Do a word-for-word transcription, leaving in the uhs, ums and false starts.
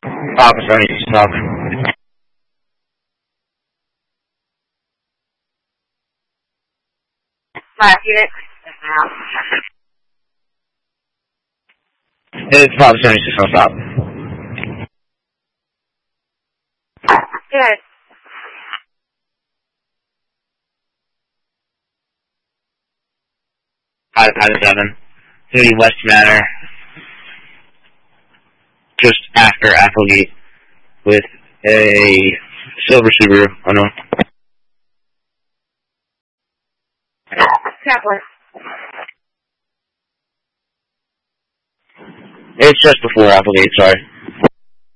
Officer, I need to stop. Five units. It's Papa seventy-six, I'll stop. Good. Pilot, Pilot seven. thirty West Manor. Just after Applegate. With a silver Subaru. Oh no. Chaplain. It's just before Applegate, sorry.